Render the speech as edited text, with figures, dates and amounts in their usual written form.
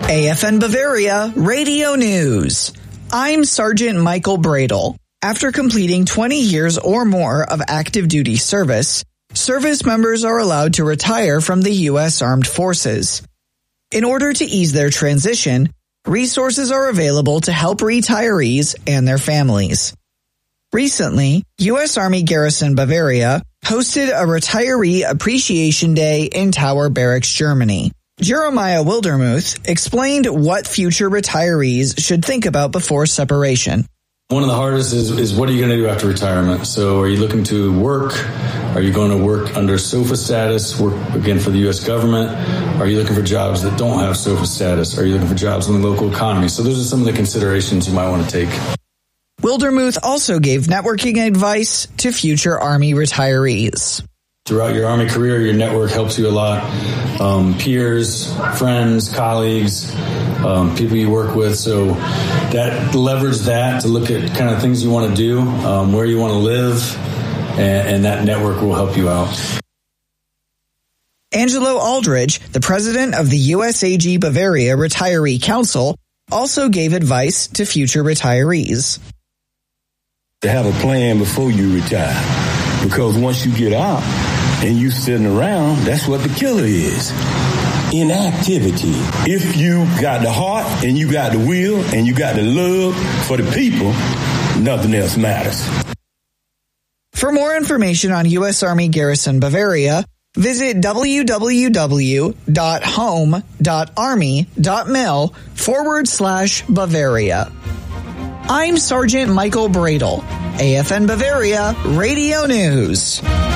AFN Bavaria Radio News. I'm Sergeant Michael Bradle. After completing 20 years or more of active duty service members are allowed to retire from the U.S. Armed Forces. In order to ease their transition, resources are available to help retirees and their families. Recently, U.S. Army Garrison Bavaria hosted a Retiree Appreciation Day in Tower Barracks, Germany. Jeremiah Wildermuth explained what future retirees should think about before separation. One of the hardest is what are you going to do after retirement? So are you looking to work? Are you going to work under SOFA status, work again for the U.S. government? Are you looking for jobs that don't have SOFA status? Are you looking for jobs in the local economy? So those are some of the considerations you might want to take. Wildermuth also gave networking advice to future Army retirees. Throughout your Army career, your network helps you a lot. Peers, friends, colleagues, people you work with. So that leverage that to look at kind of things you want to do, where you want to live, and that network will help you out. Angelo Aldridge, the president of the USAG Bavaria Retiree Council, also gave advice to future retirees. To have a plan before you retire, because once you get out and you sitting around, that's what the killer is. Inactivity. If you got the heart and you got the will and you got the love for the people, nothing else matters. For more information on U.S. Army Garrison Bavaria, visit www.home.army.mil/Bavaria. I'm Sergeant Michael Bradle, AFN Bavaria Radio News.